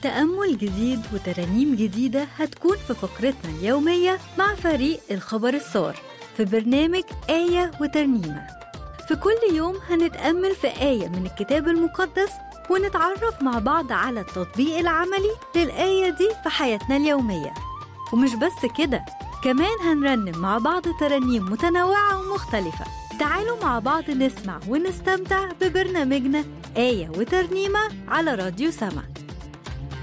تأمل جديد وترانيم جديدة هتكون في فقرتنا اليومية مع فريق الخبر السار في برنامج آية وترنيمة. في كل يوم هنتأمل في آية من الكتاب المقدس ونتعرف مع بعض على التطبيق العملي للآية دي في حياتنا اليومية. ومش بس كده، كمان هنرنم مع بعض ترانيم متنوعة ومختلفة. تعالوا مع بعض نسمع ونستمتع ببرنامجنا آية وترنيمة على راديو سما.